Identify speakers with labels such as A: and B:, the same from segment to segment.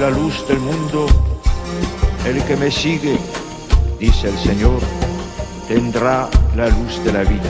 A: la luz del mundo. El que me sigue, dice el Señor, tendrá la luz de la vida.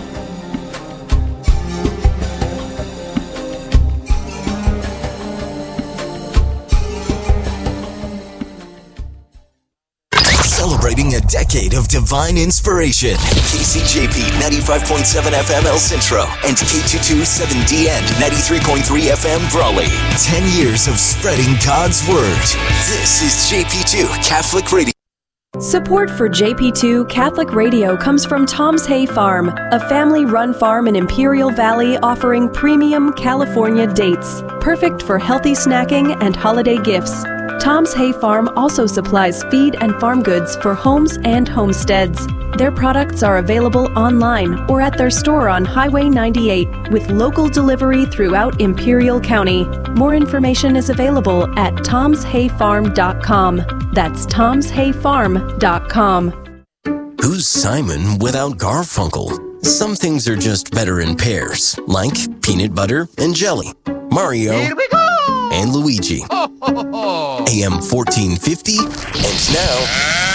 B: Celebrating a decade of divine inspiration. KCJP 95.7 FM El Centro and K227DN 93.3 FM Brawley. 10 years of spreading God's Word. This is JP2 Catholic Radio.
C: Support for JP2 Catholic Radio comes from Tom's Hay Farm, a family-run farm in Imperial Valley offering premium California dates, perfect for healthy snacking and holiday gifts. Tom's Hay Farm also supplies feed and farm goods for homes and homesteads. Their products are available online or at their store on Highway 98 with local delivery throughout Imperial County. More information is available at tomshayfarm.com. That's tomshayfarm.com.
B: Who's Simon without Garfunkel? Some things are just better in pairs, like peanut butter and jelly. Mario. Here we go! And Luigi. AM 1450 and now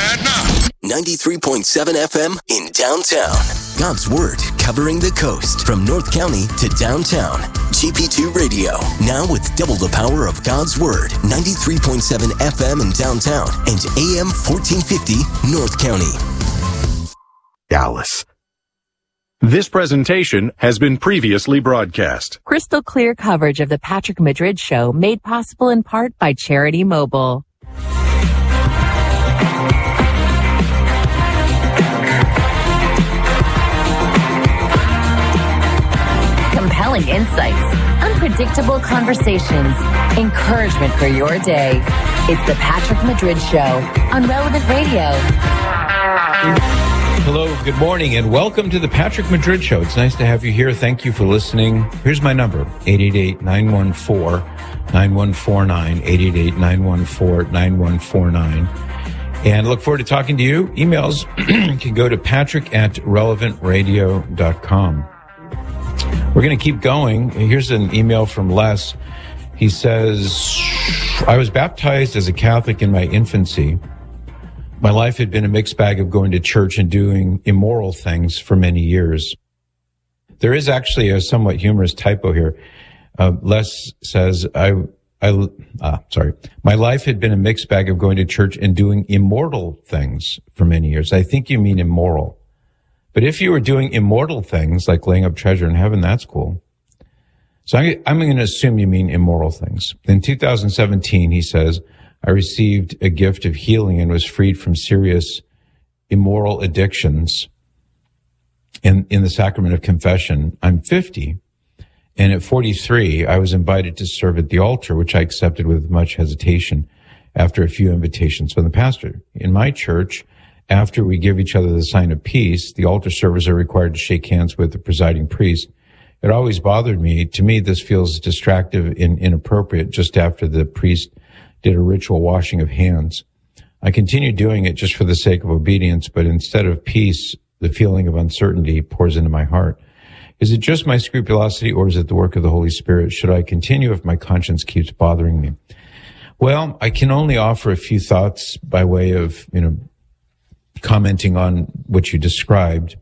B: 93.7 FM in downtown. God's Word covering the coast from North County to downtown. GP2 Radio, now with double the power of God's Word. 93.7 FM in downtown and AM 1450 North County.
D: Dallas. This presentation has been previously broadcast.
E: Crystal clear coverage of the Patrick Madrid Show made possible in part by Charity Mobile. Compelling insights, unpredictable conversations, encouragement for your day. It's the Patrick Madrid Show on Relevant Radio.
F: Hello, good morning, and welcome to the Patrick Madrid Show. It's nice to have you here. Thank you for listening. Here's my number, 888-914-9149, 888-914-9149. And I look forward to talking to you. Emails can go to patrick@relevantradio.com. We're going to keep going. Here's an email from Les. He says, I was baptized as a Catholic in my infancy. My life had been a mixed bag of going to church and doing immoral things for many years. There is actually a somewhat humorous typo here. Les says, my life had been a mixed bag of going to church and doing immortal things for many years. I think you mean immoral. But if you were doing immortal things like laying up treasure in heaven, that's cool. So I'm going to assume you mean immoral things. In 2017, he says, I received a gift of healing and was freed from serious immoral addictions in the sacrament of confession. I'm 50, and at 43, I was invited to serve at the altar, which I accepted with much hesitation after a few invitations from the pastor. In my church, after we give each other the sign of peace, the altar servers are required to shake hands with the presiding priest. It always bothered me. To me, this feels distractive and inappropriate just after the priest did a ritual washing of hands. I continued doing it just for the sake of obedience, but instead of peace, the feeling of uncertainty pours into my heart. Is it just my scrupulosity, or is it the work of the Holy Spirit? Should I continue if my conscience keeps bothering me? Well, I can only offer a few thoughts by way of, commenting on what you described.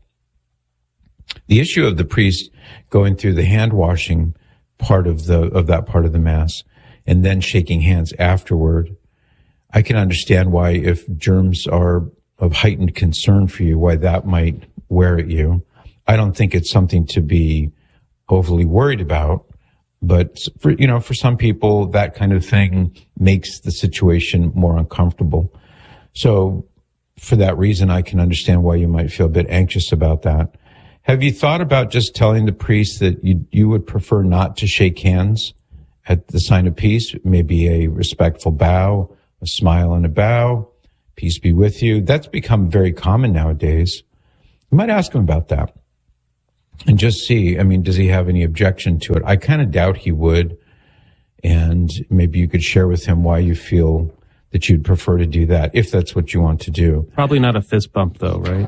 F: The issue of the priest going through the hand washing part of that part of the Mass and then shaking hands afterward, I can understand why, if germs are of heightened concern for you, why that might wear at you. I don't think it's something to be overly worried about, but for some people, that kind of thing makes the situation more uncomfortable. So for that reason, I can understand why you might feel a bit anxious about that. Have you thought about just telling the priest that you would prefer not to shake hands at the sign of peace? Maybe a respectful bow, a smile and a bow, peace be with you. That's become very common nowadays. You might ask him about that and just see, does he have any objection to it? I kind of doubt he would. And maybe you could share with him why you feel that you'd prefer to do that, if that's what you want to do.
G: Probably not a fist bump though, right?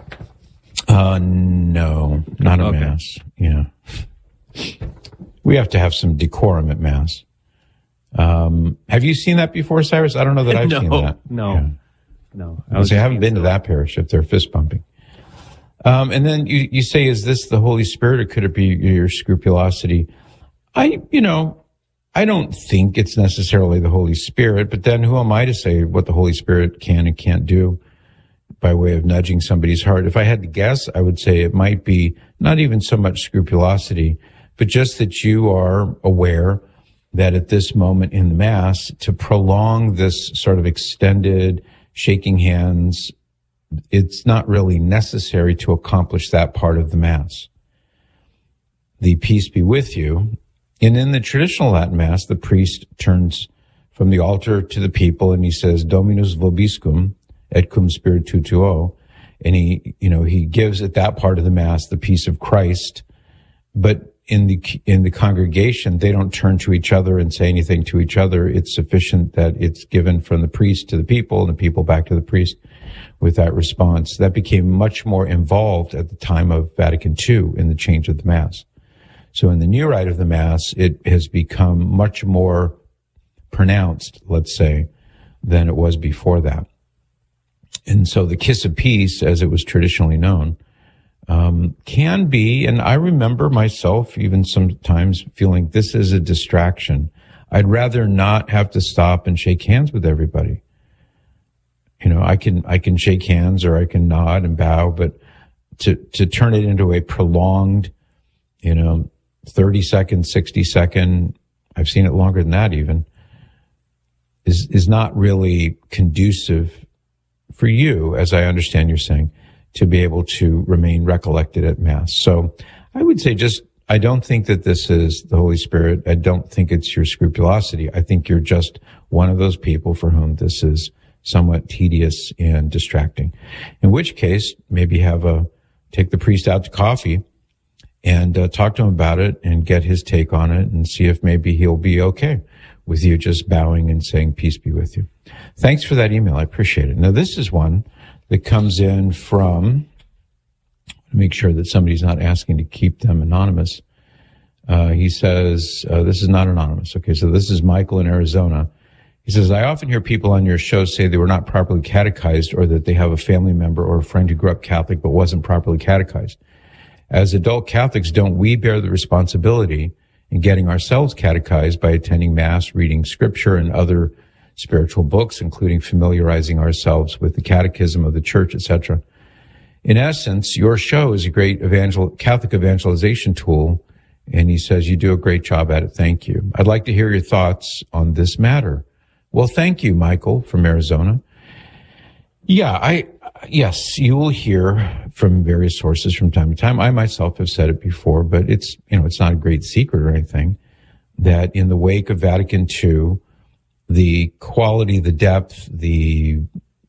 F: No, not a Mass. Yeah. We have to have some decorum at Mass. Have you seen that before, Cyrus? I don't know that I've seen that.
G: No.
F: I haven't been to that parish if they're fist bumping. And then you say, is this the Holy Spirit or could it be your scrupulosity? I don't think it's necessarily the Holy Spirit, but then who am I to say what the Holy Spirit can and can't do by way of nudging somebody's heart? If I had to guess, I would say it might be not even so much scrupulosity, but just that you are aware that at this moment in the Mass, to prolong this sort of extended shaking hands, it's not really necessary to accomplish that part of the Mass. The peace be with you. And in the traditional Latin Mass, the priest turns from the altar to the people and he says, Dominus vobiscum et cum spiritu tuo. And he gives at that part of the Mass the peace of Christ. But in the congregation, they don't turn to each other and say anything to each other. It's sufficient that it's given from the priest to the people and the people back to the priest with that response. That became much more involved at the time of Vatican II in the change of the Mass. So in the new rite of the Mass, it has become much more pronounced, let's say, than it was before that. And so the kiss of peace, as it was traditionally known, can be, and I remember myself even sometimes feeling this is a distraction. I'd rather not have to stop and shake hands with everybody. I can shake hands or I can nod and bow, but to turn it into a prolonged, 30-second, 60-second, I've seen it longer than that even, is not really conducive for you, as I understand you're saying, to be able to remain recollected at Mass. So I would say I don't think that this is the Holy Spirit. I don't think it's your scrupulosity. I think you're just one of those people for whom this is somewhat tedious and distracting. In which case, maybe take the priest out to coffee and talk to him about it and get his take on it and see if maybe he'll be okay with you just bowing and saying, peace be with you. Thanks for that email. I appreciate it. Now, this is one that comes in from, make sure that somebody's not asking to keep them anonymous. He says, this is not anonymous. Okay, so this is Michael in Arizona. He says, I often hear people on your show say they were not properly catechized or that they have a family member or a friend who grew up Catholic but wasn't properly catechized. As adult Catholics, don't we bear the responsibility in getting ourselves catechized by attending Mass, reading Scripture, and other spiritual books, including familiarizing ourselves with the Catechism of the Church, etc.? In essence, your show is a great Catholic evangelization tool, and he says you do a great job at it. Thank you. I'd like to hear your thoughts on this matter. Well, thank you, Michael from Arizona. Yeah, yes, you will hear from various sources from time to time. I myself have said it before, but it's not a great secret or anything, that in the wake of Vatican II, the quality, the depth, the,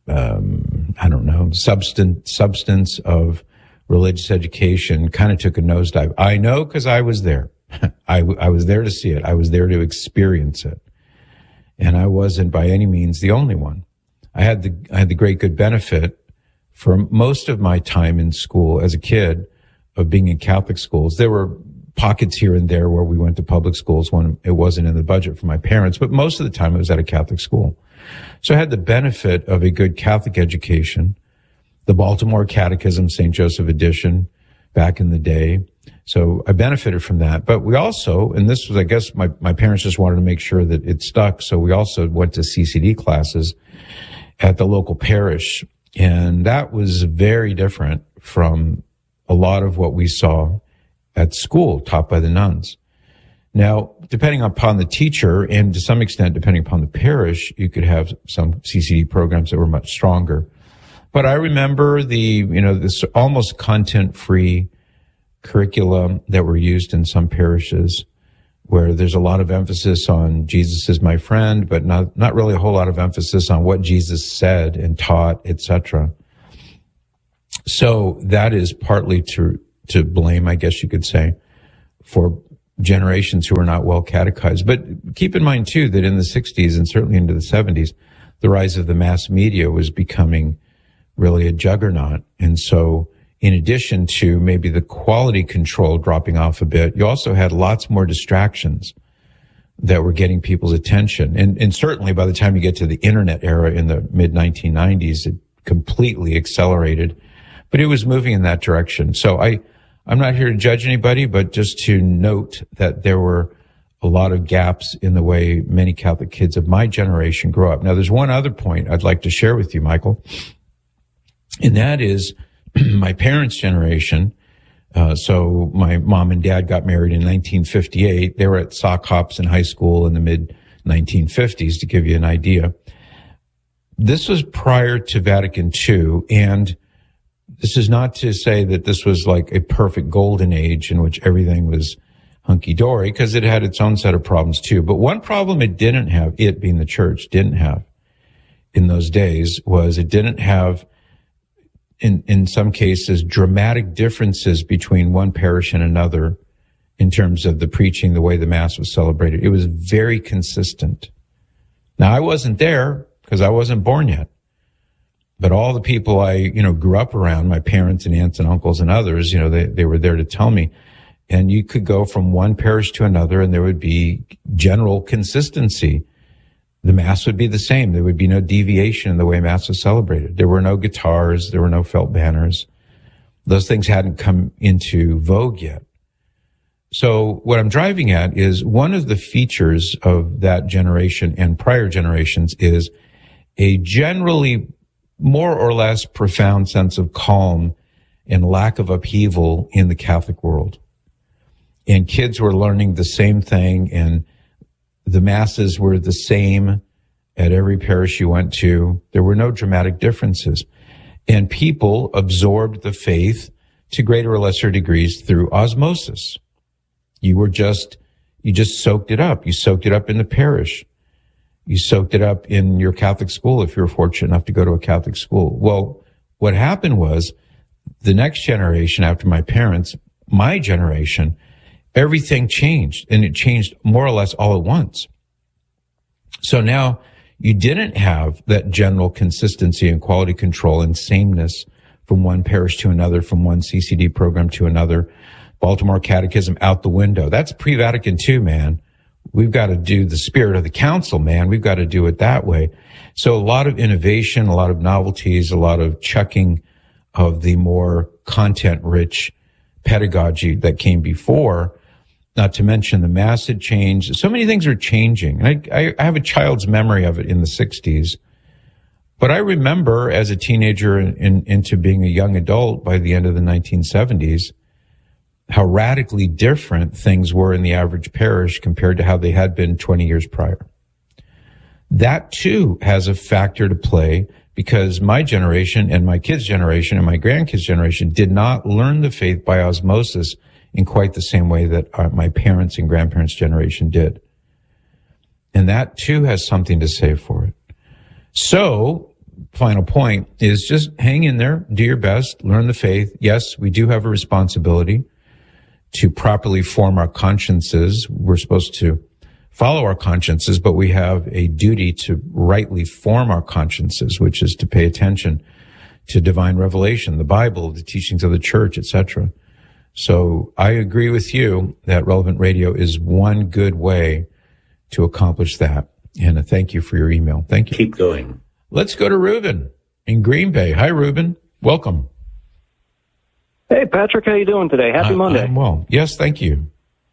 F: substance of religious education kind of took a nosedive. I know because I was there. I was there to see it. I was there to experience it. And I wasn't by any means the only one. I had the great good benefit for most of my time in school as a kid of being in Catholic schools. There were pockets here and there where we went to public schools when it wasn't in the budget for my parents, but most of the time it was at a Catholic school. So I had the benefit of a good Catholic education, the Baltimore Catechism, St. Joseph edition back in the day. So I benefited from that. But we also, and this was, I guess, my parents just wanted to make sure that it stuck. So we also went to CCD classes at the local parish. And that was very different from a lot of what we saw at school taught by the nuns. Now, depending upon the teacher and to some extent, depending upon the parish, you could have some CCD programs that were much stronger. But I remember this almost content-free curricula that were used in some parishes where there's a lot of emphasis on Jesus is my friend, but not really a whole lot of emphasis on what Jesus said and taught, etc. So that is partly to blame, I guess you could say, for generations who are not well catechized. But keep in mind, too, that in the 60s and certainly into the 70s, the rise of the mass media was becoming really a juggernaut. And so in addition to maybe the quality control dropping off a bit, you also had lots more distractions that were getting people's attention. And certainly by the time you get to the internet era in the mid-1990s, it completely accelerated. But it was moving in that direction. So I'm not here to judge anybody, but just to note that there were a lot of gaps in the way many Catholic kids of my generation grow up. Now, there's one other point I'd like to share with you, Michael, and that is my parents' generation. So my mom and dad got married in 1958. They were at sock hops in high school in the mid-1950s, to give you an idea. This was prior to Vatican II, and this is not to say that this was like a perfect golden age in which everything was hunky-dory, because it had its own set of problems too. But one problem it didn't have, it being the church, didn't have in those days was it didn't have, in some cases, dramatic differences between one parish and another in terms of the preaching, the way the Mass was celebrated. It was very consistent. Now, I wasn't there because I wasn't born yet. But all the people I, grew up around, my parents and aunts and uncles and others, they were there to tell me. And you could go from one parish to another and there would be general consistency. The Mass would be the same. There would be no deviation in the way Mass was celebrated. There were no guitars. There were no felt banners. Those things hadn't come into vogue yet. So what I'm driving at is one of the features of that generation and prior generations is a generally more or less profound sense of calm and lack of upheaval in the Catholic world. And kids were learning the same thing, and the Masses were the same at every parish you went to. There were no dramatic differences. And people absorbed the faith to greater or lesser degrees through osmosis. You just soaked it up. You soaked it up in the parish. You soaked it up in your Catholic school if you were fortunate enough to go to a Catholic school. Well, what happened was the next generation after my parents, my generation, everything changed, and it changed more or less all at once. So now you didn't have that general consistency and quality control and sameness from one parish to another, from one CCD program to another. Baltimore Catechism out the window. That's pre-Vatican II, man. We've got to do the spirit of the council, man. We've got to do it that way. So a lot of innovation, a lot of novelties, a lot of checking of the more content-rich pedagogy that came before. Not to mention the Mass had changed. So many things are changing. And I have a child's memory of it in the 60s. But I remember as a teenager and into being a young adult by the end of the 1970s, how radically different things were in the average parish compared to how they had been 20 years prior. That too has a factor to play because my generation and my kids' generation and my grandkids' generation did not learn the faith by osmosis in quite the same way that my parents' and grandparents' generation did. And that too has something to say for it. So, final point is just hang in there, do your best, learn the faith. Yes, we do have a responsibility to properly form our consciences. We're supposed to follow our consciences, but we have a duty to rightly form our consciences, which is to pay attention to divine revelation, the Bible, the teachings of the church, etc. So I agree with you that Relevant Radio is one good way to accomplish that. And thank you for your email. Thank you.
H: Keep going.
F: Let's go to Ruben in Green Bay. Hi, Ruben. Welcome.
I: Hey, Patrick, how you doing today? Happy Monday.
F: I'm well. Yes, thank you.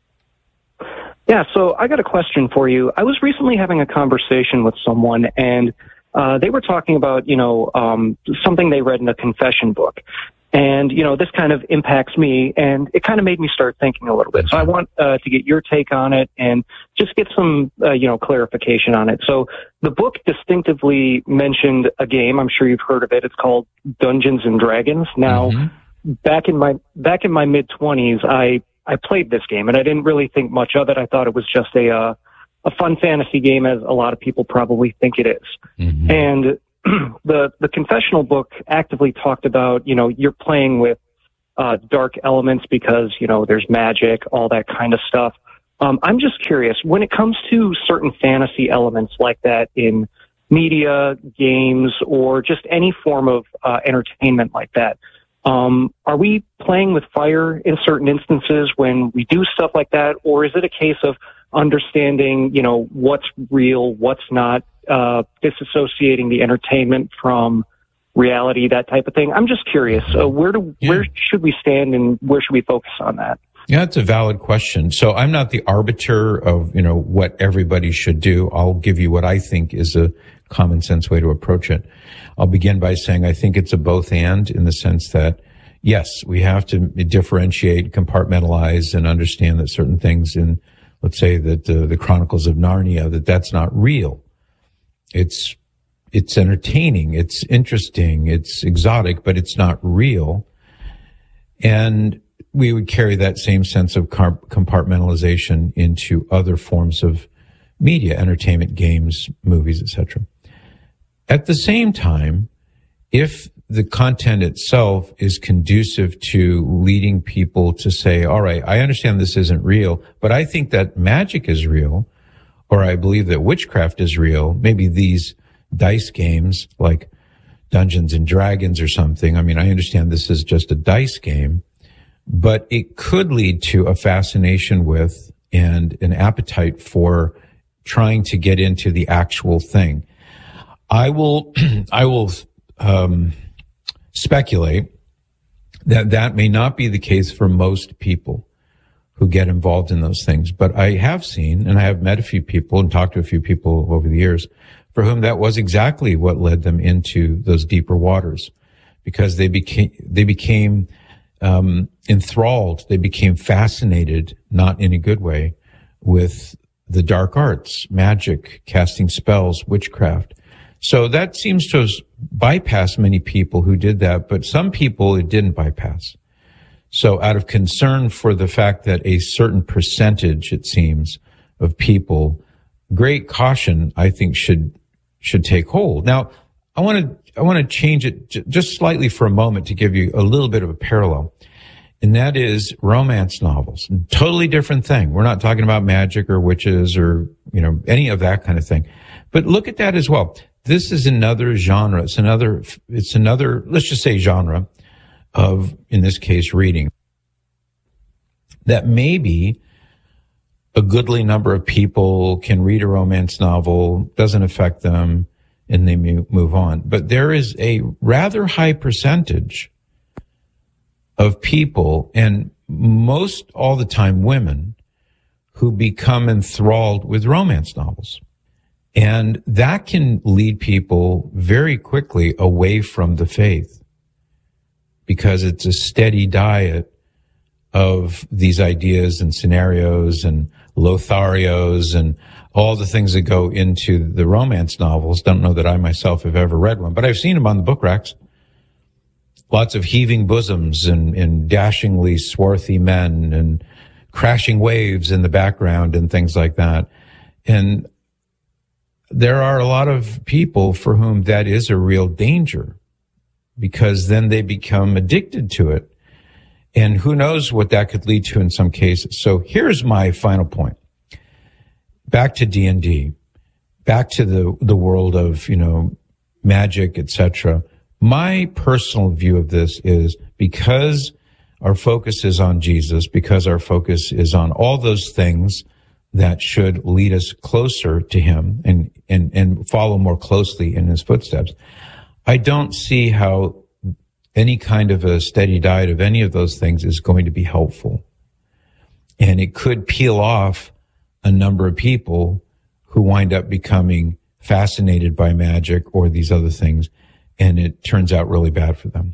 I: Yeah, so I got a question for you. I was recently having a conversation with someone, and they were talking about, something they read in a confession book. And, this kind of impacts me, and it kind of made me start thinking a little bit. So I want to get your take on it and just get some, clarification on it. So the book distinctively mentioned a game. I'm sure you've heard of it. It's called Dungeons and Dragons. Now, back in my mid-20s, I played this game, and I didn't really think much of it. I thought it was just a fun fantasy game, as a lot of people probably think it is. And the confessional book actively talked about, you're playing with dark elements because, there's magic, all that kind of stuff. I'm just curious, when it comes to certain fantasy elements like that in media, games, or just any form of entertainment like that, are we playing with fire in certain instances when we do stuff like that? Or is it a case of understanding, what's real, what's not, disassociating the entertainment from reality, that type of thing. I'm just curious. Where should we stand, and where should we focus on that?
F: Yeah, it's a valid question. So I'm not the arbiter of, what everybody should do. I'll give you what I think is a common sense way to approach it. I'll begin by saying I think it's a both and, in the sense that, yes, we have to differentiate, compartmentalize, and understand that certain things in, let's say that the Chronicles of Narnia, that's not real. It's entertaining, it's interesting, it's exotic, but it's not real. And we would carry that same sense of compartmentalization into other forms of media, entertainment, games, movies, etc. At the same time, if the content itself is conducive to leading people to say, all right, I understand this isn't real, but I think that magic is real, or I believe that witchcraft is real, maybe these dice games like Dungeons and Dragons or something. I mean, I understand this is just a dice game, but it could lead to a fascination with and an appetite for trying to get into the actual thing. I will speculate that may not be the case for most people who get involved in those things. But I have seen, and I have met a few people and talked to a few people over the years for whom that was exactly what led them into those deeper waters, because they became enthralled. They became fascinated, not in a good way, with the dark arts, magic, casting spells, witchcraft. So that seems to have bypassed many people who did that, but some people it didn't bypass. So out of concern for the fact that a certain percentage, it seems, of people, great caution, I think, should take hold. Now, I want to change it just slightly for a moment to give you a little bit of a parallel. And that is romance novels. Totally different thing. We're not talking about magic or witches or, any of that kind of thing. But look at that as well. This is another genre. It's another, let's just say genre of, in this case, reading. That maybe a goodly number of people can read a romance novel, doesn't affect them, and they move on. But there is a rather high percentage of people, and most all the time women, who become enthralled with romance novels. And that can lead people very quickly away from the faith, because it's a steady diet of these ideas and scenarios and Lotharios and all the things that go into the romance novels. Don't know that I myself have ever read one, but I've seen them on the book racks. Lots of heaving bosoms and dashingly swarthy men and crashing waves in the background and things like that. And there are a lot of people for whom that is a real danger, because then they become addicted to it. And who knows what that could lead to in some cases. So here's my final point. Back to D&D, back to the world of, magic, etc. My personal view of this is, because our focus is on Jesus, because our focus is on all those things that should lead us closer to him and follow more closely in his footsteps, I don't see how any kind of a steady diet of any of those things is going to be helpful. And it could peel off a number of people who wind up becoming fascinated by magic or these other things, and it turns out really bad for them.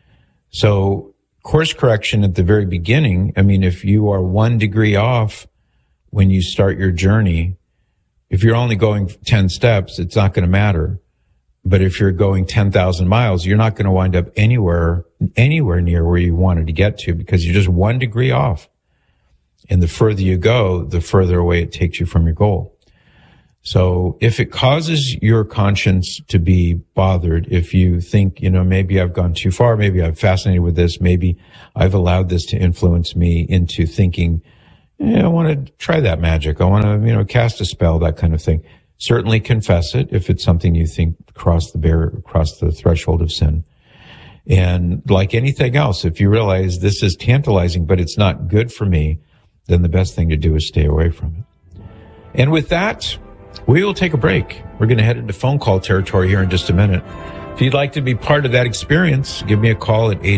F: So course correction at the very beginning, if you are 1 degree off when you start your journey, if you're only going 10 steps, it's not going to matter. But if you're going 10,000 miles, you're not going to wind up anywhere near where you wanted to get to, because you're just 1 degree off. And the further you go, the further away it takes you from your goal. So if it causes your conscience to be bothered, if you think, maybe I've gone too far, maybe I'm fascinated with this, maybe I've allowed this to influence me into thinking, I want to try that magic, I want to, cast a spell, that kind of thing. Certainly confess it if it's something you think crossed the threshold of sin. And like anything else, if you realize this is tantalizing, but it's not good for me, then the best thing to do is stay away from it. And with that, we will take a break. We're going to head into phone call territory here in just a minute. If you'd like to be part of that experience, give me a call at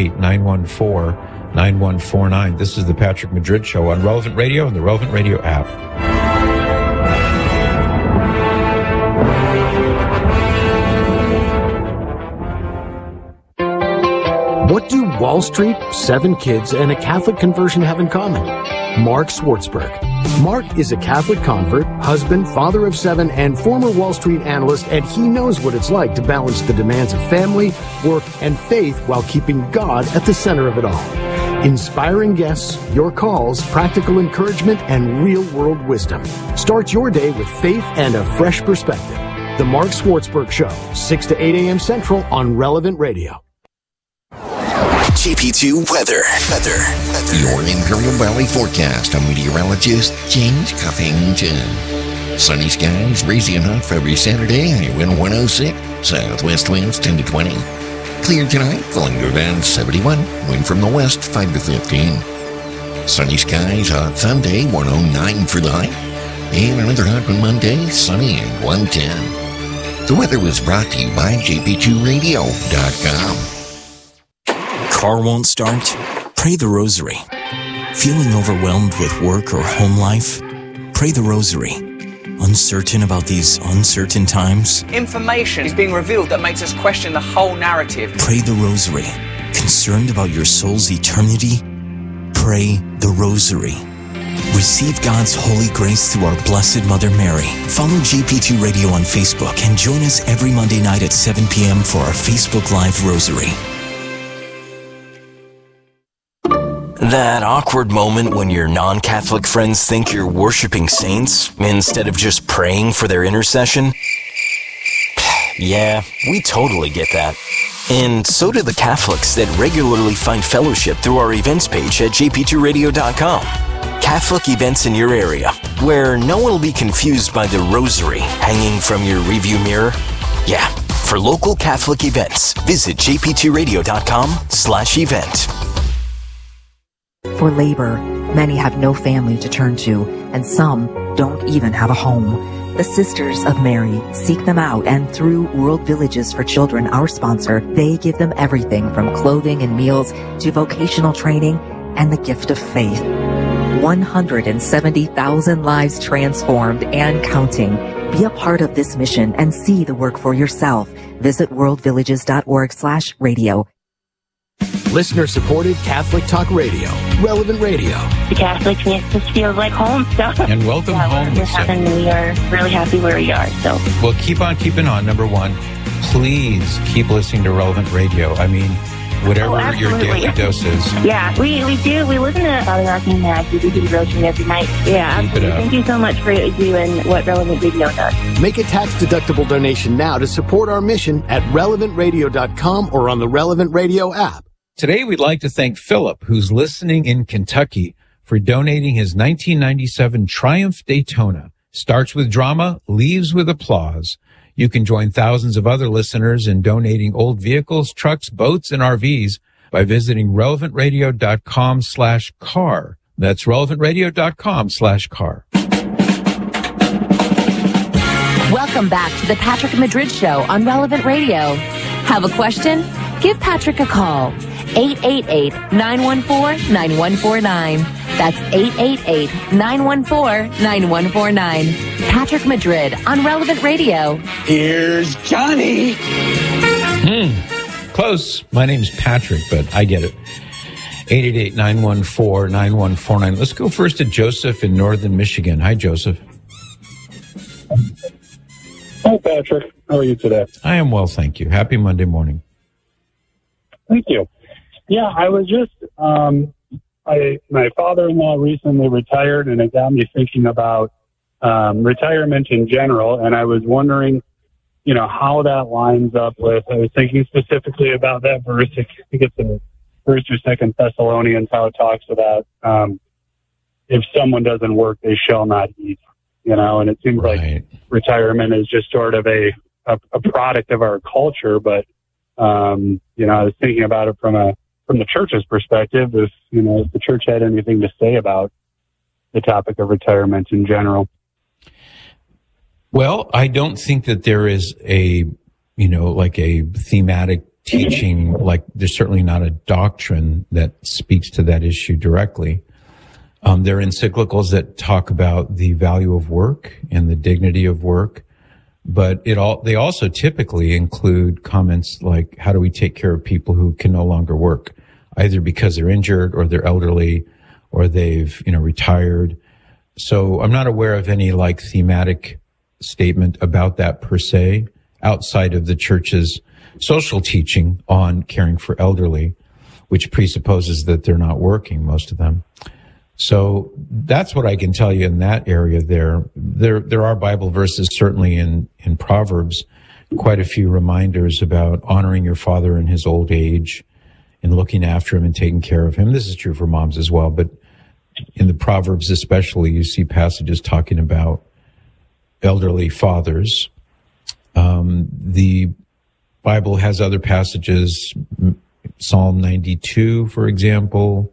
F: 888-914-9149. This is the Patrick Madrid Show on Relevant Radio and the Relevant Radio app.
H: What do Wall Street, 7 kids, and a Catholic conversion have in common? Mark Swartzberg. Mark is a Catholic convert, husband, father of 7, and former Wall Street analyst, and he knows what it's like to balance the demands of family, work, and faith while keeping God at the center of it all. Inspiring guests, your calls, practical encouragement, and real-world wisdom. Start your day with faith and a fresh perspective. The Mark Swartzberg Show, 6 to 8 a.m. Central on Relevant Radio.
B: JP2 weather.
J: Your Imperial Valley forecast. I'm meteorologist James Cuffington. Sunny skies, breezy and hot for every Saturday. High wind 106. Southwest winds 10 to 20. Clear tonight, falling to around 71. Wind from the west 5 to 15. Sunny skies, hot Sunday, 109 for the high. And another hot one Monday, sunny and 110. The weather was brought to you by jp2radio.com.
B: Car won't start? Pray the Rosary. Feeling overwhelmed with work or home life? Pray the Rosary. Uncertain about these uncertain times?
K: Information is being revealed that makes us question the whole narrative.
B: Pray the Rosary. Concerned about your soul's eternity? Pray the Rosary. Receive God's holy grace through our Blessed Mother Mary. Follow JP2 Radio on Facebook and join us every Monday night at 7 p.m. for our Facebook Live Rosary. That awkward moment when your non-Catholic friends think you're worshiping saints instead of just praying for their intercession? Yeah, we totally get that. And so do the Catholics that regularly find fellowship through our events page at jp2radio.com. Catholic events in your area, where no one will be confused by the rosary hanging from your rearview mirror. Yeah, for local Catholic events, visit jp2radio.com/event.
L: For labor, many have no family to turn to, and some don't even have a home. The Sisters of Mary seek them out, and through World Villages for Children, our sponsor, they give them everything from clothing and meals to vocational training and the gift of faith. 170,000 lives transformed and counting. Be a part of this mission and see the work for yourself. Visit worldvillages.org/radio.
H: Listener-supported Catholic Talk Radio, Relevant Radio.
M: The Catholics makes us feel like home. So.
F: And welcome home.
M: We are really happy where we are. So.
F: Well, keep on keeping on. Number one, please keep listening to Relevant Radio. I mean, whatever your daily dose is.
M: Yeah, we do. We listen to Father Rocking Mag. We do the rosary every night. Yeah, absolutely. Thank you so much for doing what Relevant Radio does.
H: Make a tax-deductible donation now to support our mission at relevantradio.com or on the Relevant Radio app.
F: Today, we'd like to thank Philip, who's listening in Kentucky, for donating his 1997 Triumph Daytona. Starts with drama, leaves with applause. You can join thousands of other listeners in donating old vehicles, trucks, boats, and RVs by visiting relevantradio.com/car. That's relevantradio.com/car.
E: Welcome back to the Patrick Madrid Show on Relevant Radio. Have a question? Give Patrick a call. 888-914-9149. That's 888-914-9149. Patrick Madrid on Relevant Radio.
N: Here's Johnny.
F: Close. My name's Patrick, but I get it. 888-914-9149. Let's go first to Joseph in northern Michigan. Hi, Joseph.
O: Hi, Patrick. How are you today?
F: I am well, thank you. Happy Monday morning.
O: Thank you. Yeah, I was just, my father-in-law recently retired, and it got me thinking about retirement in general, and I was wondering, how that lines up with, I was thinking specifically about that verse. I think it's in 1st or 2nd Thessalonians, how it talks about if someone doesn't work, they shall not eat, and it seems like retirement is just sort of a product of our culture, but I was thinking about it from the church's perspective, if the church had anything to say about the topic of retirement in general.
F: Well, I don't think that there is a, like a thematic teaching, like there's certainly not a doctrine that speaks to that issue directly. There are encyclicals that talk about the value of work and the dignity of work, but they also typically include comments like, how do we take care of people who can no longer work, either because they're injured or they're elderly or they've, retired. So I'm not aware of any like thematic statement about that per se, outside of the church's social teaching on caring for elderly, which presupposes that they're not working, most of them. So that's what I can tell you in that area there. There are Bible verses, certainly in Proverbs, quite a few reminders about honoring your father in his old age and looking after him and taking care of him. This is true for moms as well, but in the Proverbs especially, you see passages talking about elderly fathers. The Bible has other passages, Psalm 92, for example,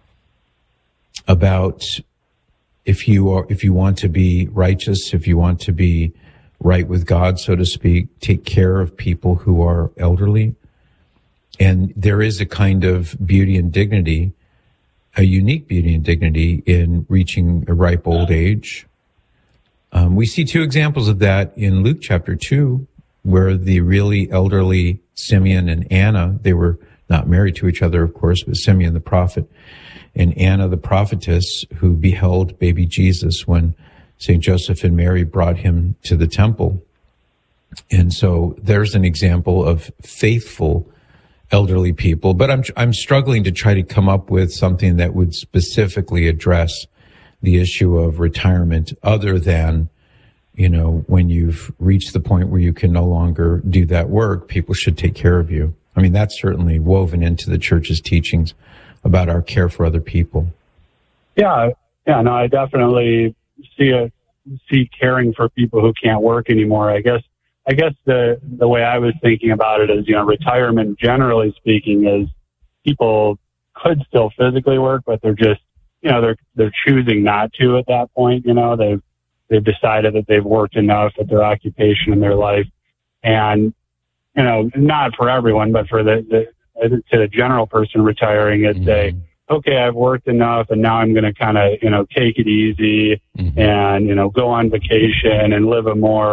F: about if you want to be righteous, if you want to be right with God, so to speak, take care of people who are elderly. And there is a kind of beauty and dignity, a unique beauty and dignity in reaching a ripe old age. We see two examples of that in Luke chapter 2, where the really elderly Simeon and Anna, they were not married to each other, of course, but Simeon the prophet and Anna the prophetess, who beheld baby Jesus when St. Joseph and Mary brought him to the temple. And so there's an example of faithful elderly people, but I'm struggling to try to come up with something that would specifically address the issue of retirement other than, when you've reached the point where you can no longer do that work, people should take care of you. I mean, that's certainly woven into the church's teachings about our care for other people.
O: Yeah, no, I definitely see caring for people who can't work anymore. I guess the way I was thinking about it is, retirement, generally speaking, is people could still physically work, but they're just, they're choosing not to at that point. They've decided that they've worked enough at their occupation in their life. And, not for everyone, but for to the general person retiring, it's okay, I've worked enough and now I'm going to kind of, take it easy and, go on vacation and live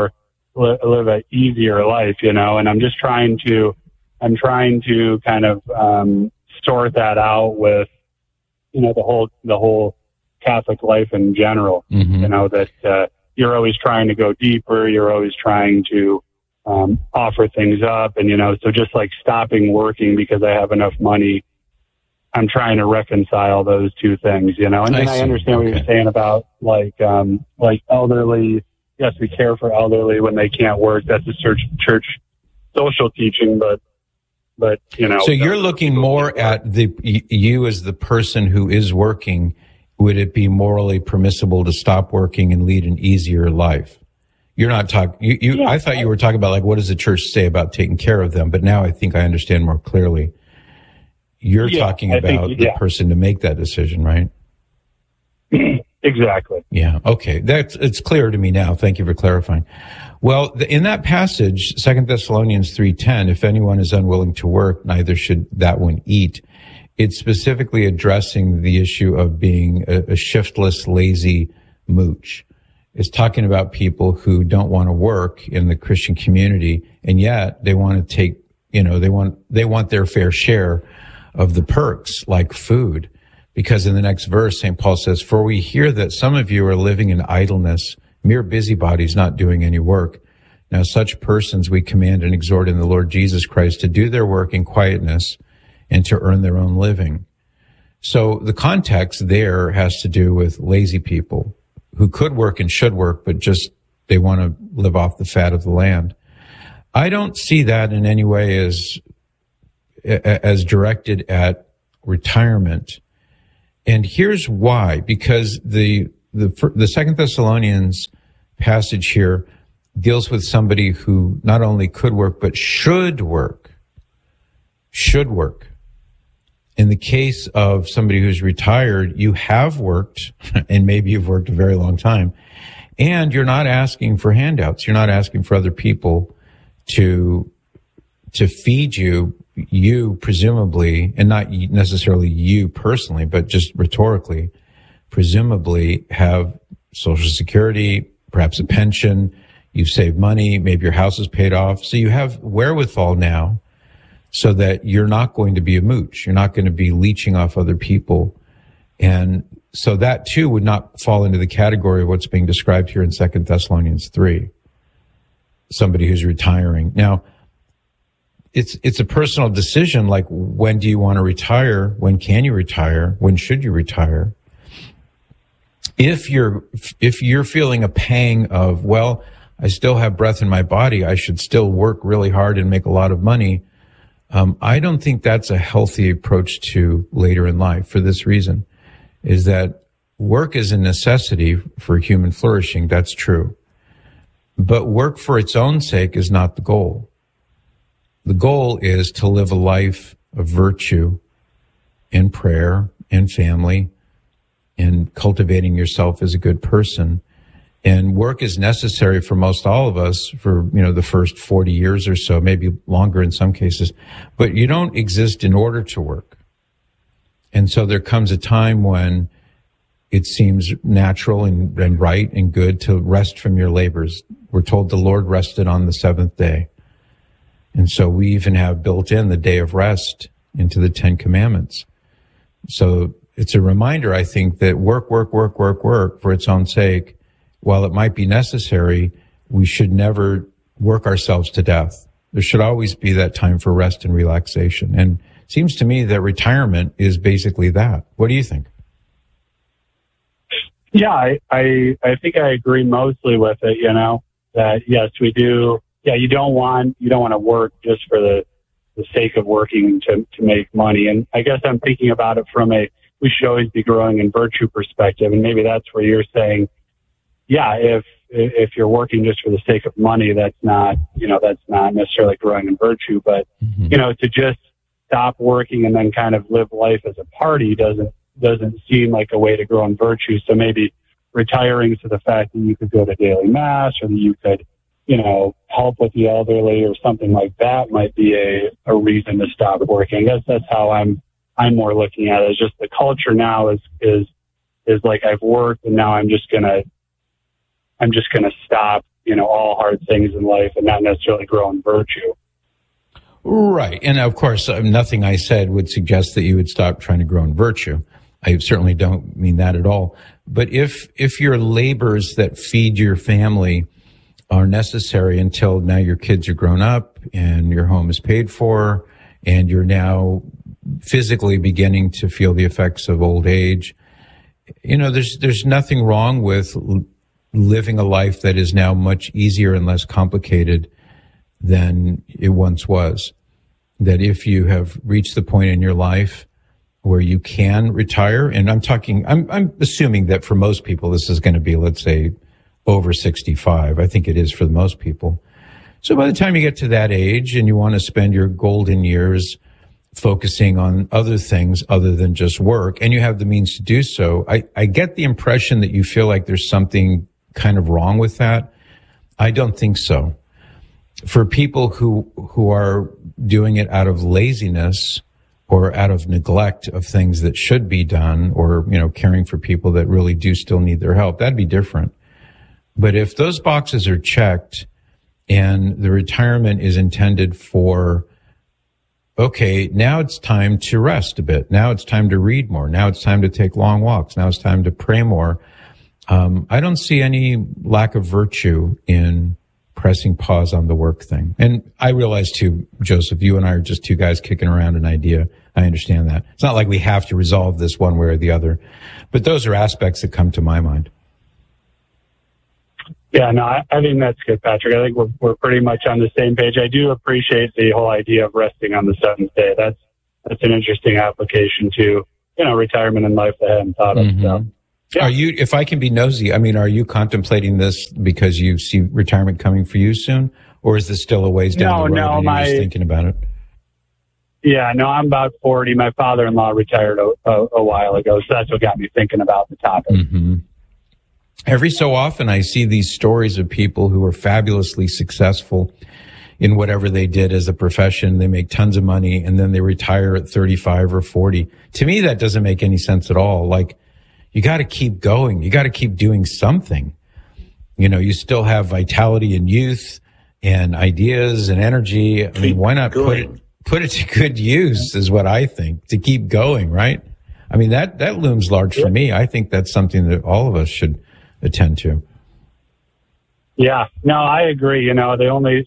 O: an easier life, and I'm just trying to kind of, sort that out with, the whole Catholic life in general, that, you're always trying to go deeper. You're always trying to, offer things up. And, so just like stopping working because I have enough money, I'm trying to reconcile those two things, and then I understand what you're saying about like elderly. Yes, we care for elderly when they can't work. That's a church social teaching, but
F: So you're looking more at you as the person who is working. Would it be morally permissible to stop working and lead an easier life? You're not talking. Yeah. I thought you were talking about like what does the church say about taking care of them, but now I think I understand more clearly. You're talking about the person to make that decision, right?
O: Exactly.
F: Yeah. Okay. It's clear to me now. Thank you for clarifying. Well, in that passage, 2 Thessalonians 3:10, if anyone is unwilling to work, neither should that one eat. It's specifically addressing the issue of being a shiftless, lazy mooch. It's talking about people who don't want to work in the Christian community, and yet they want to take, they want their fair share of the perks like food. Because in the next verse, St. Paul says, "For we hear that some of you are living in idleness, mere busybodies, not doing any work. Now such persons we command and exhort in the Lord Jesus Christ to do their work in quietness and to earn their own living." So the context there has to do with lazy people who could work and should work, but just they want to live off the fat of the land. I don't see that in any way as directed at retirement. And here's why, because the 2 Thessalonians passage here deals with somebody who not only could work, but should work. In the case of somebody who's retired, you have worked, and maybe you've worked a very long time, And you're not asking for handouts. You're not asking for other people to feed you presumably, and not necessarily you personally, but just rhetorically, presumably have Social Security, perhaps a pension, you've saved money, maybe your house is paid off. So you have wherewithal now so that you're not going to be a mooch. You're not going to be leeching off other people. And so that too would not fall into the category of what's being described here in 2 Thessalonians 3. Somebody who's retiring. Now, it's a personal decision, like when do you want to retire? When can you retire? When should you retire? If you're feeling a pang of, well, I still have breath in my body, I should still work really hard and make a lot of money, I don't think that's a healthy approach to later in life for this reason, is that work is a necessity for human flourishing. That's true. But work for its own sake is not the goal. The goal is to live a life of virtue in prayer, in family, in cultivating yourself as a good person. And work is necessary for most all of us for, the first 40 years or so, maybe longer in some cases. But you don't exist in order to work. And so there comes a time when it seems natural and right and good to rest from your labors. We're told the Lord rested on the seventh day. And so we even have built in the day of rest into the 10 Commandments. So it's a reminder, I think, that work for its own sake, while it might be necessary, we should never work ourselves to death. There should always be that time for rest and relaxation. And it seems to me that retirement is basically that. What do you think?
O: Yeah, I think I agree mostly with it, that yes, we do. Yeah, you don't want to work just for the sake of working to make money. And I guess I'm thinking about it from we should always be growing in virtue perspective. And maybe that's where you're saying, yeah, if you're working just for the sake of money, that's not necessarily growing in virtue. But, to just stop working and then kind of live life as a party doesn't seem like a way to grow in virtue. So maybe retiring to the fact that you could go to daily mass, or that you could, help with the elderly or something like that might be a reason to stop working. I guess that's how I'm more looking at it. It's just the culture now is like, I've worked and now I'm just gonna stop, all hard things in life and not necessarily grow in virtue.
F: Right. And of course, nothing I said would suggest that you would stop trying to grow in virtue. I certainly don't mean that at all. But if your labors that feed your family are necessary until now your kids are grown up and your home is paid for and you're now physically beginning to feel the effects of old age, there's nothing wrong with living a life that is now much easier and less complicated than it once was. That if you have reached the point in your life where you can retire, and I'm assuming that for most people this is going to be, let's say, over 65. I think it is for most people. So by the time you get to that age and you want to spend your golden years focusing on other things other than just work, and you have the means to do so, I get the impression that you feel like there's something kind of wrong with that. I don't think so. For people who are doing it out of laziness or out of neglect of things that should be done, or, caring for people that really do still need their help, that'd be different. But if those boxes are checked and the retirement is intended for, okay, now it's time to rest a bit. Now it's time to read more. Now it's time to take long walks. Now it's time to pray more. I don't see any lack of virtue in pressing pause on the work thing. And I realize too, Joseph, you and I are just two guys kicking around an idea. I understand that. It's not like we have to resolve this one way or the other, but those are aspects that come to my mind.
O: Yeah, no, I think that's good, Patrick. I think we're pretty much on the same page. I do appreciate the whole idea of resting on the seventh day. That's an interesting application to, retirement in life that I hadn't thought of.
F: Mm-hmm.
O: So, yeah.
F: Are you, if I can be nosy, are you contemplating this because you see retirement coming for you soon? Or is this still a ways down the road and you're just thinking about it?
O: Yeah, no, I'm about 40. My father-in-law retired a while ago, so that's what got me thinking about the topic.
F: Mm-hmm. every so often I see these stories of people who are fabulously successful in whatever they did as a profession. They make tons of money and then they retire at 35 or 40. To me, that doesn't make any sense at all. Like, you got to keep going. You got to keep doing something. You know, you still have vitality and youth and ideas and energy. I mean, why not put it to good use is what I think, to keep going, right? I mean, that looms large for me. I think that's something that all of us should attend to.
O: Yeah, no, I agree. You know, the only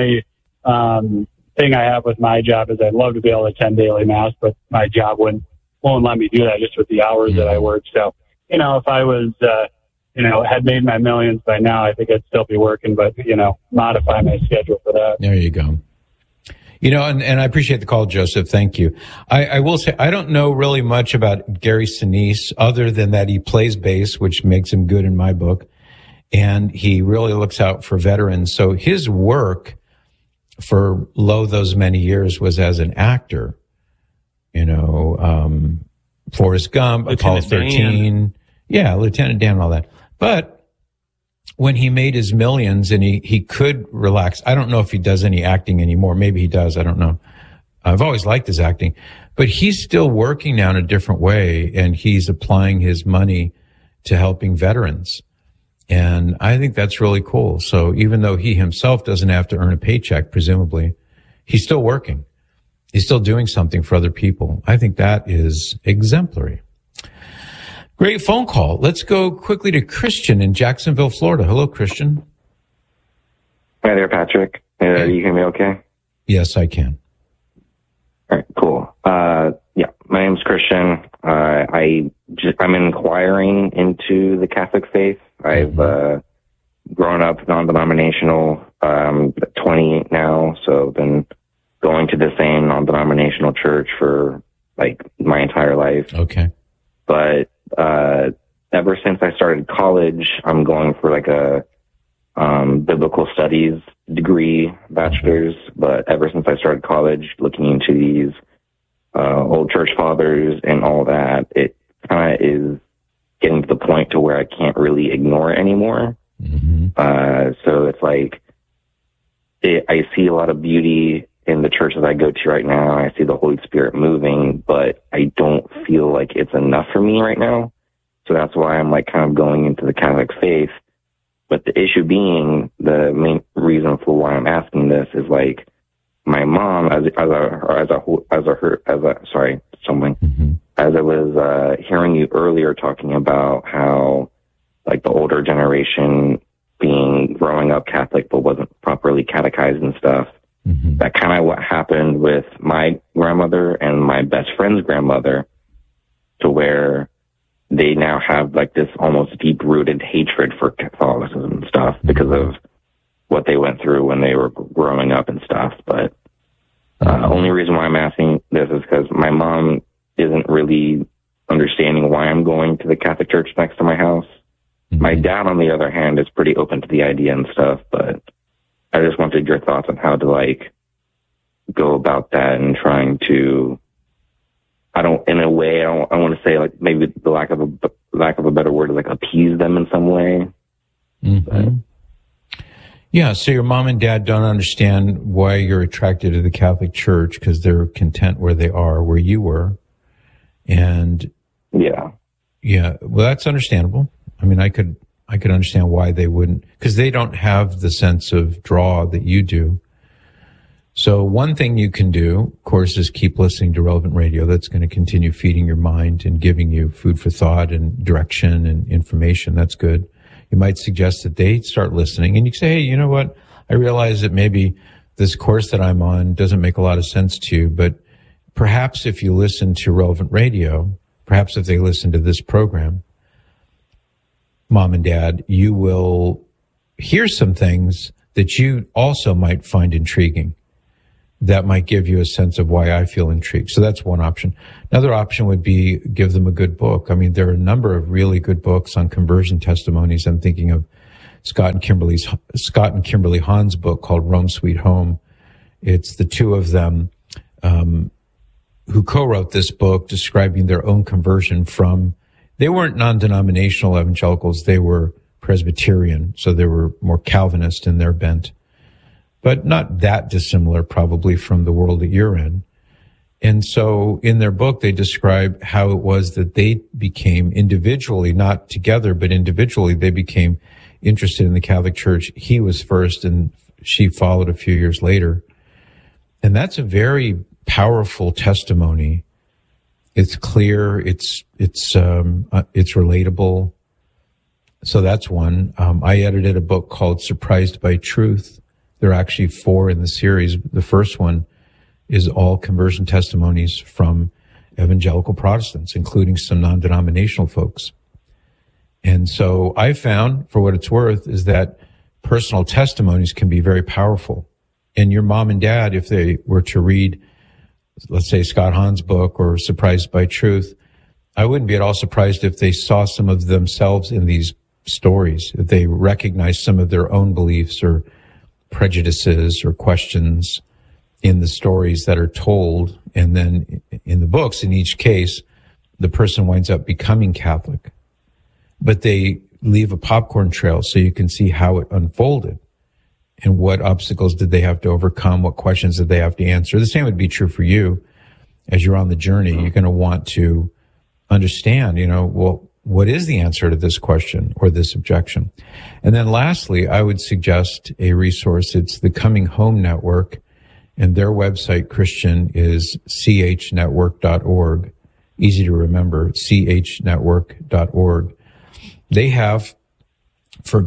O: thing I have with my job is I'd love to be able to attend daily mass, but my job won't let me do that just with the hours that I work. So, you know, if I was, had made my millions by now, I think I'd still be working, but, you know, modify my schedule for that.
F: There you go. You know, and I appreciate the call, Joseph. Thank you. I will say, I don't know really much about Gary Sinise other than that he plays bass, which makes him good in my book. And he really looks out for veterans. So his work for those many years was as an actor. You know, Forrest Gump, Apollo 13. Yeah, Lieutenant Dan and all that. But when he made his millions and he could relax, I don't know if he does any acting anymore. Maybe he does. I don't know. I've always liked his acting, but he's still working now in a different way, and he's applying his money to helping veterans. And I think that's really cool. So even though he himself doesn't have to earn a paycheck, presumably, he's still working. He's still doing something for other people. I think that is exemplary. Great phone call. Let's go quickly to Christian in Jacksonville, Florida. Hello, Christian.
P: Hi there, Patrick. You hear me okay?
F: Yes, I can.
P: All right, cool. Yeah, my name's Christian. I'm inquiring into the Catholic faith. I've grown up non-denominational, 28 now, so I've been going to the same non-denominational church for like my entire life.
F: Okay.
P: But ever since I started college, I'm going for like a biblical studies degree, bachelor's. But ever since I started college, looking into these old church fathers and all that, it kind of is getting to the point to where I can't really ignore it anymore. So it's like I see a lot of beauty in the churches I go to right now. I see the Holy Spirit moving, but I don't feel like it's enough for me right now. So that's why I'm like kind of going into the Catholic faith. But the issue being, the main reason for why I'm asking this is like my mom, as I was hearing you earlier talking about how like the older generation growing up Catholic but wasn't properly catechized and stuff. That kind of what happened with my grandmother and my best friend's grandmother, to where they now have like this almost deep-rooted hatred for Catholicism and stuff because of what they went through when they were growing up and stuff. But only reason why I'm asking this is because my mom isn't really understanding why I'm going to the Catholic church next to my house. My dad, on the other hand, is pretty open to the idea and stuff, but I just wanted your thoughts on how to like go about that and trying to, I want to say like maybe the lack of a better word is like appease them in some way.
F: Yeah. So your mom and dad don't understand why you're attracted to the Catholic Church because they're content where they are, where you were. And yeah. Well, that's understandable. I mean, I could understand why they wouldn't, because they don't have the sense of draw that you do. So one thing you can do, of course, is keep listening to Relevant Radio. That's going to continue feeding your mind and giving you food for thought and direction and information. That's good. You might suggest that they start listening, and you say, hey, you know what? I realize that maybe this course that I'm on doesn't make a lot of sense to you, but perhaps if you listen to Relevant Radio, perhaps if they listen to this program, Mom and Dad, you will hear some things that you also might find intriguing that might give you a sense of why I feel intrigued. So that's one option. Another option would be give them a good book. I mean, there are a number of really good books on conversion testimonies. I'm thinking of Scott and Kimberly Hahn's book called Rome Sweet Home. It's the two of them who co-wrote this book describing their own conversion from They weren't non-denominational evangelicals. They were Presbyterian, so they were more Calvinist in their bent, but not that dissimilar probably from the world that you're in. And so in their book, they describe how it was that they became individually, not together, but individually, they became interested in the Catholic Church. He was first and she followed a few years later. And that's a very powerful testimony. It's clear. It's relatable. So that's one. I edited a book called Surprised by Truth. There are actually 4 in the series. The first one is all conversion testimonies from evangelical Protestants, including some non-denominational folks. And so I found, for what it's worth, is that personal testimonies can be very powerful. And your mom and dad, if they were to read, let's say, Scott Hahn's book or Surprised by Truth, I wouldn't be at all surprised if they saw some of themselves in these stories, if they recognized some of their own beliefs or prejudices or questions in the stories that are told. And then in the books, in each case, the person winds up becoming Catholic. But they leave a popcorn trail so you can see how it unfolded and what obstacles did they have to overcome, what questions did they have to answer. The same would be true for you. As you're on the journey, you're going to want to understand, well, what is the answer to this question or this objection? And then lastly, I would suggest a resource. It's the Coming Home Network, and their website, Christian, is chnetwork.org. Easy to remember, chnetwork.org. They have, for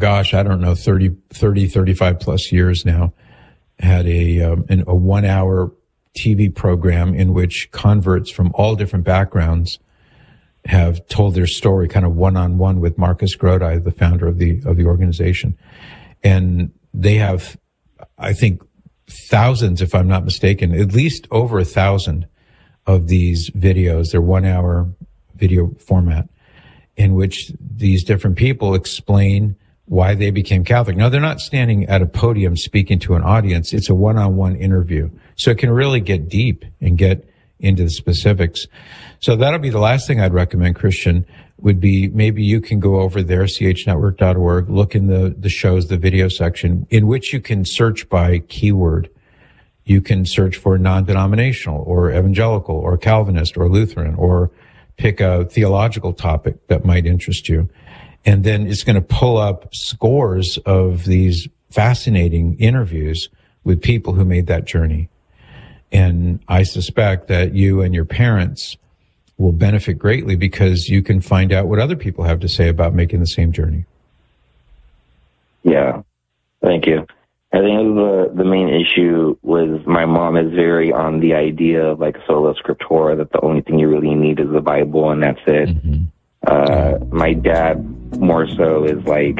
F: 35 plus years now, had a 1-hour TV program in which converts from all different backgrounds have told their story kind of one-on-one with Marcus Grodi, the founder of the organization. And they have, I think, thousands, if I'm not mistaken, at least over 1,000 of these videos. They're 1-hour video format in which these different people explain why they became Catholic. Now, they're not standing at a podium speaking to an audience. It's a one-on-one interview. So it can really get deep and get into the specifics. So that'll be the last thing I'd recommend, Christian, would be maybe you can go over there, chnetwork.org, look in the shows, the video section, in which you can search by keyword. You can search for non-denominational or evangelical or Calvinist or Lutheran, or pick a theological topic that might interest you. And then it's going to pull up scores of these fascinating interviews with people who made that journey. And I suspect that you and your parents will benefit greatly because you can find out what other people have to say about making the same journey.
P: Yeah, thank you. I think the main issue was my mom is very on the idea of like sola scriptura, that the only thing you really need is the Bible and that's it. Mm-hmm. My dad more so is like,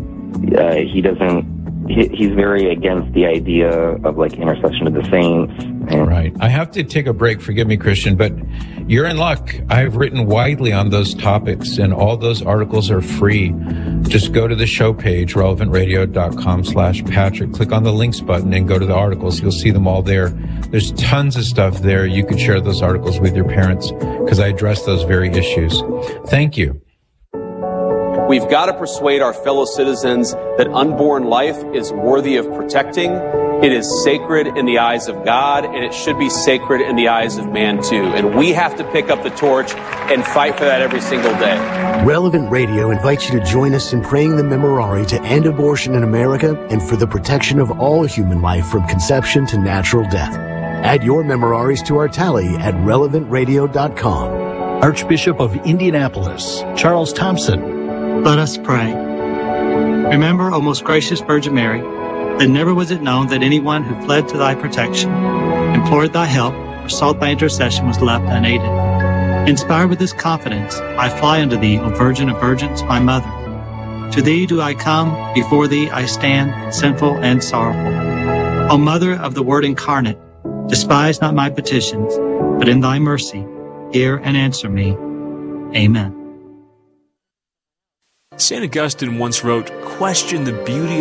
P: he's very against the idea of like intercession of the saints.
F: Right. I have to take a break. Forgive me, Christian, but you're in luck. I've written widely on those topics and all those articles are free. Just go to the show page, relevantradio.com/Patrick. Click on the links button and go to the articles. You'll see them all there. There's tons of stuff there. You could share those articles with your parents because I address those very issues. Thank you.
Q: We've got to persuade our fellow citizens that unborn life is worthy of protecting. It is sacred in the eyes of God, and it should be sacred in the eyes of man, too. And we have to pick up the torch and fight for that every single day.
H: Relevant Radio invites you to join us in praying the Memorare to end abortion in America and for the protection of all human life from conception to natural death. Add your Memoraries to our tally at relevantradio.com.
R: Archbishop of Indianapolis, Charles Thompson.
S: Let us pray. Remember, O most gracious Virgin Mary, that never was it known that anyone who fled to thy protection, implored thy help, or sought thy intercession was left unaided. Inspired with this confidence, I fly unto thee, O Virgin of Virgins, my mother. To thee do I come, before thee I stand, sinful and sorrowful. O Mother of the Word incarnate, despise not my petitions, but in thy mercy, hear and answer me. Amen.
T: St. Augustine once wrote, "Question the beauty